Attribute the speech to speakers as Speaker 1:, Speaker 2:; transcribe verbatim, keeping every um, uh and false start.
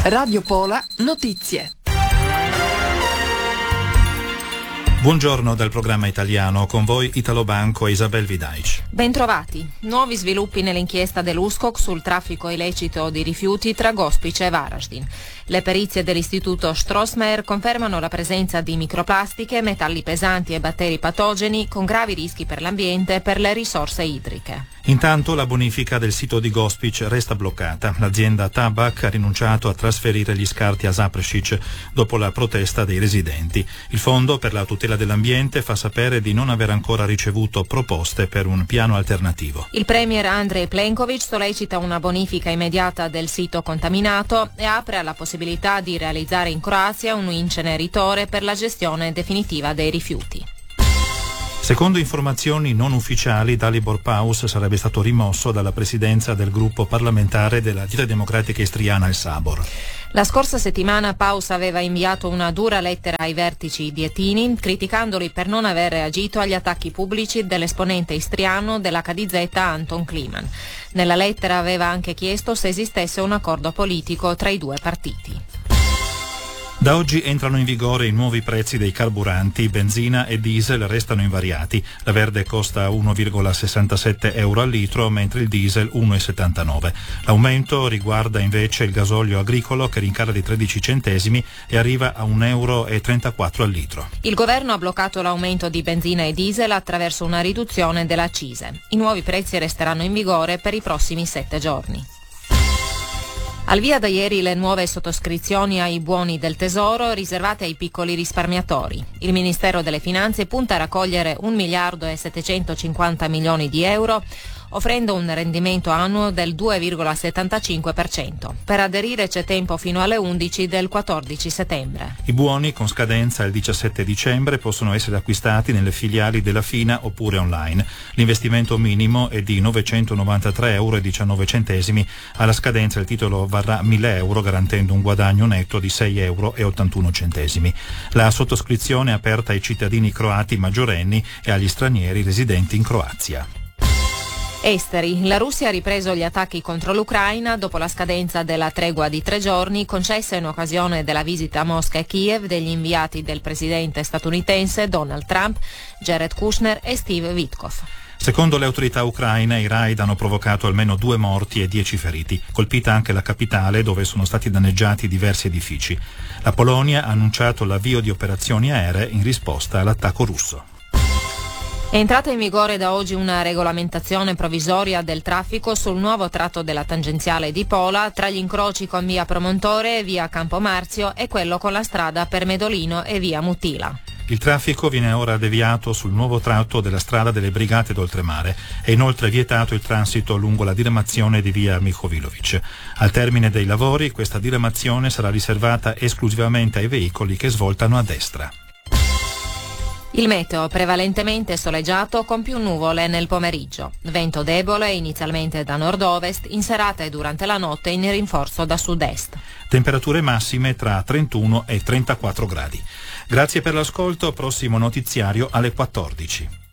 Speaker 1: Radio Pola Notizie.
Speaker 2: Buongiorno dal programma italiano, con voi Italo Banco e Isabel Vidaic.
Speaker 3: Bentrovati. Nuovi sviluppi nell'inchiesta dell'U S C O C sul traffico illecito di rifiuti tra Gospice e Varaždin. Le perizie dell'Istituto Strossmayer confermano la presenza di microplastiche, metalli pesanti e batteri patogeni con gravi rischi per l'ambiente e per le risorse idriche.
Speaker 2: Intanto la bonifica del sito di Gospic resta bloccata. L'azienda Tabac ha rinunciato a trasferire gli scarti a Zaprešić dopo la protesta dei residenti. Il Fondo per la tutela dell'ambiente fa sapere di non aver ancora ricevuto proposte per un piano alternativo.
Speaker 3: Il premier Andrej Plenković sollecita una bonifica immediata del sito contaminato e apre alla possibilità di realizzare in Croazia un inceneritore per la gestione definitiva dei rifiuti.
Speaker 2: Secondo informazioni non ufficiali, Dalibor Paus sarebbe stato rimosso dalla presidenza del gruppo parlamentare della Dieta Democratica Istriana, il Sabor.
Speaker 3: La scorsa settimana Paus aveva inviato una dura lettera ai vertici dietini, criticandoli per non aver reagito agli attacchi pubblici dell'esponente istriano dell'H D Z Anton Kliman. Nella lettera aveva anche chiesto se esistesse un accordo politico tra i due partiti.
Speaker 2: Da oggi entrano in vigore i nuovi prezzi dei carburanti. Benzina e diesel restano invariati. La verde costa uno virgola sessantasette euro al litro, mentre il diesel uno virgola settantanove. L'aumento riguarda invece il gasolio agricolo, che rincala di tredici centesimi e arriva a un euro e trentaquattro al litro.
Speaker 3: Il governo ha bloccato l'aumento di benzina e diesel attraverso una riduzione dell'accise. I nuovi prezzi resteranno in vigore per i prossimi sette giorni. Al via da ieri le nuove sottoscrizioni ai buoni del Tesoro riservate ai piccoli risparmiatori. Il Ministero delle Finanze punta a raccogliere un miliardo e settecentocinquanta milioni di euro, offrendo un rendimento annuo del due virgola settantacinque per cento. Per aderire c'è tempo fino alle undici del quattordici settembre.
Speaker 2: I buoni con scadenza il diciassette dicembre possono essere acquistati nelle filiali della Fina oppure online. L'investimento minimo è di novecentonovantatré euro e diciannove centesimi. Alla scadenza il titolo varrà mille euro, garantendo un guadagno netto di sei euro e ottantuno centesimi. La sottoscrizione è aperta ai cittadini croati maggiorenni e agli stranieri residenti in Croazia.
Speaker 3: Esteri. La Russia ha ripreso gli attacchi contro l'Ucraina dopo la scadenza della tregua di tre giorni concessa in occasione della visita a Mosca e Kiev degli inviati del presidente statunitense Donald Trump, Jared Kushner e Steve Witkoff.
Speaker 2: Secondo le autorità ucraine, i raid hanno provocato almeno due morti e dieci feriti, colpita anche la capitale dove sono stati danneggiati diversi edifici. La Polonia ha annunciato l'avvio di operazioni aeree in risposta all'attacco russo.
Speaker 3: È entrata in vigore da oggi una regolamentazione provvisoria del traffico sul nuovo tratto della tangenziale di Pola tra gli incroci con via Promontore e via Campomarzio e quello con la strada per Medolino e via Mutila.
Speaker 2: Il traffico viene ora deviato sul nuovo tratto della strada delle Brigate d'Oltremare. È inoltre vietato il transito lungo la diramazione di via Mihovilovic. Al termine dei lavori questa diramazione sarà riservata esclusivamente ai veicoli che svoltano a destra.
Speaker 3: Il meteo prevalentemente soleggiato con più nuvole nel pomeriggio. Vento debole inizialmente da nord-ovest, in serata e durante la notte in rinforzo da sud-est.
Speaker 2: Temperature massime tra trentuno e trentaquattro gradi. Grazie per l'ascolto, prossimo notiziario alle quattordici.